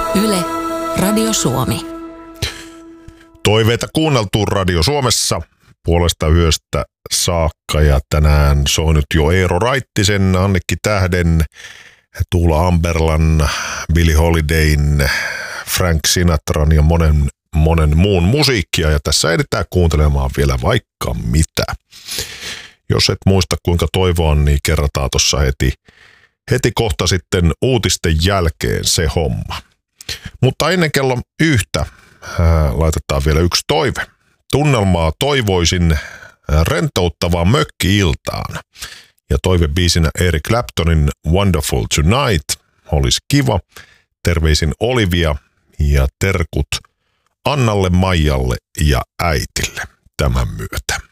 Yle, Radio Suomi. Toiveita kuunneltu Radio Suomessa puolesta yöstä saakka ja tänään se on nyt jo Eero Raittisen, Annikki Tähden, Tuula Amberlan, Billie Holidayn, Frank Sinatran ja monen muun musiikkia ja tässä edetään kuuntelemaan vielä vaikka mitä. Jos et muista kuinka toivoa, niin kerrataan tuossa heti kohta sitten uutisten jälkeen se homma. Mutta ennen kello yhtä laitetaan vielä yksi toive. Tunnelmaa toivoisin rentouttavaan mökki-iltaan. Ja toivebiisinä Eric Claptonin Wonderful Tonight olisi kiva. Terveisin Olivia ja terkut Annalle, Maijalle ja äitille tämän myötä.